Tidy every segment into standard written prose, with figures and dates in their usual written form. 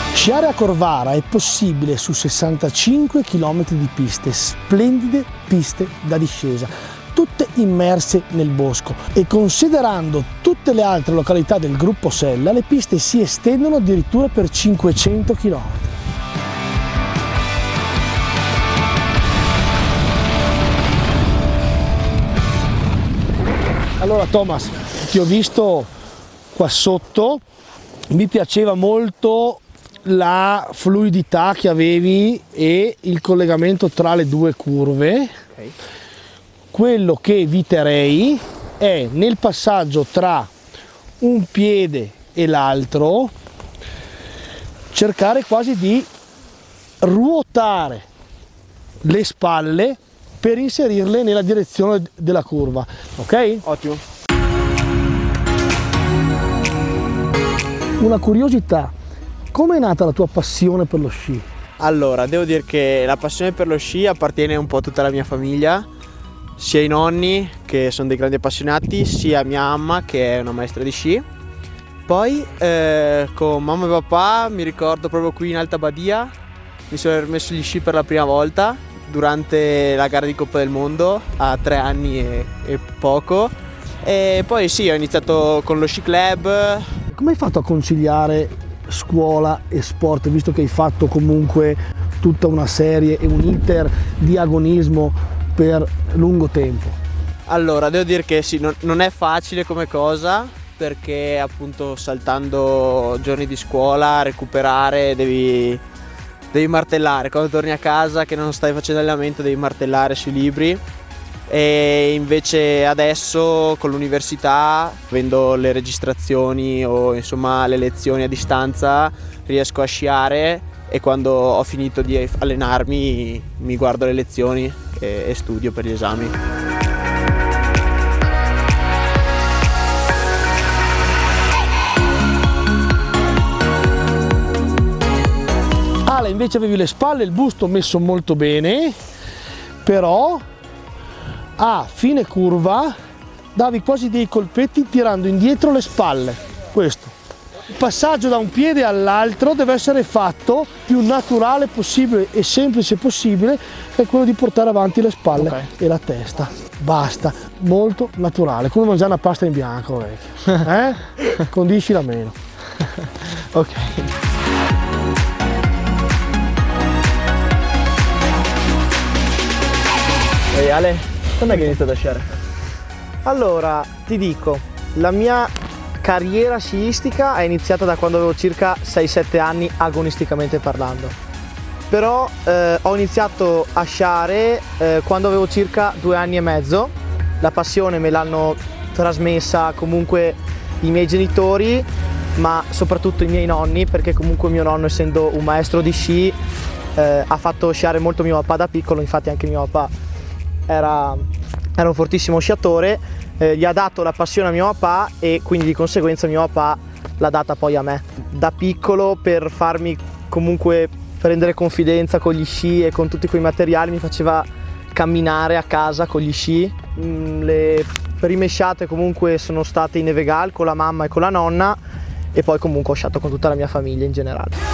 Sciare a Corvara è possibile su 65 km di piste, splendide piste da discesa, tutte immerse nel bosco, e considerando tutte le altre località del gruppo Sella, le piste si estendono addirittura per 500 km. Allora Thomas, ti ho visto qua sotto, mi piaceva molto la fluidità che avevi e il collegamento tra le due curve. Okay. Quello che eviterei è nel passaggio tra un piede e l'altro cercare quasi di ruotare le spalle per inserirle nella direzione della curva, ok? Ottimo. Una curiosità, come è nata la tua passione per lo sci? Allora, devo dire che la passione per lo sci appartiene un po' a tutta la mia famiglia, sia i nonni che sono dei grandi appassionati, sia mia mamma che è una maestra di sci. Poi con mamma e papà mi ricordo proprio qui in Alta Badia mi sono messo gli sci per la prima volta durante la gara di Coppa del Mondo a 3 anni e poco, e poi sì, ho iniziato con lo sci club. Come hai fatto a conciliare scuola e sport, visto che hai fatto comunque tutta una serie e un iter di agonismo per lungo tempo? Allora, devo dire che sì, non è facile come cosa, perché appunto saltando giorni di scuola, recuperare, devi martellare. Quando torni a casa che non stai facendo allenamento devi martellare sui libri, e invece adesso con l'università, avendo le registrazioni o insomma le lezioni a distanza, riesco a sciare, e quando ho finito di allenarmi mi guardo le lezioni e studio per gli esami. Ale, invece avevi le spalle e il busto messo molto bene, però a fine curva davi quasi dei colpetti tirando indietro le spalle. Questo. Il passaggio da un piede all'altro deve essere fatto più naturale possibile e semplice possibile, che è quello di portare avanti le spalle e la testa. Basta, molto naturale, come mangiare una pasta in bianco, vecchio. Condiscila meno. Ok. Ehi Ale, quando è che hai iniziato a sciare? Allora, ti dico, la mia carriera sciistica è iniziata da quando avevo circa 6-7 anni, agonisticamente parlando. Però ho iniziato a sciare quando avevo circa 2 anni e mezzo. La passione me l'hanno trasmessa comunque i miei genitori, ma soprattutto i miei nonni, perché comunque mio nonno, essendo un maestro di sci, ha fatto sciare molto mio papà da piccolo. Infatti anche mio papà era un fortissimo sciatore, gli ha dato la passione a mio papà e quindi di conseguenza mio papà l'ha data poi a me. Da piccolo, per farmi comunque prendere confidenza con gli sci e con tutti quei materiali, mi faceva camminare a casa con gli sci. Le prime sciate comunque sono state in Evegal con la mamma e con la nonna, e poi comunque ho sciato con tutta la mia famiglia in generale.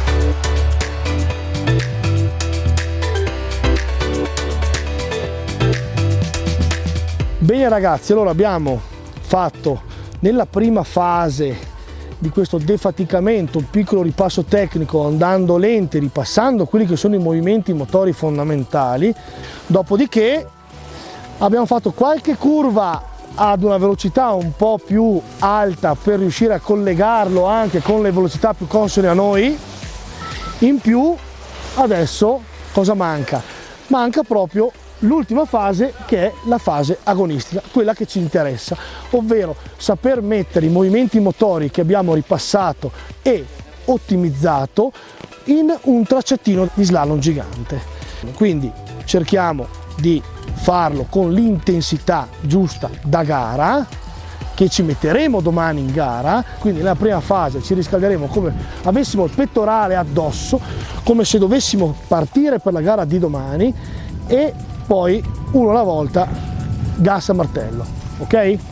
Bene ragazzi, allora abbiamo fatto nella prima fase di questo defaticamento un piccolo ripasso tecnico, andando lenti, ripassando quelli che sono i movimenti motori fondamentali. Dopodiché abbiamo fatto qualche curva ad una velocità un po' più alta per riuscire a collegarlo anche con le velocità più consone a noi. In più adesso cosa manca? Manca proprio l'ultima fase, che è la fase agonistica, quella che ci interessa, ovvero saper mettere i movimenti motori che abbiamo ripassato e ottimizzato in un traccettino di slalom gigante. Quindi cerchiamo di farlo con l'intensità giusta da gara, che ci metteremo domani in gara. Quindi nella prima fase ci riscalderemo come avessimo il pettorale addosso, come se dovessimo partire per la gara di domani, e poi uno alla volta, gas a martello, ok?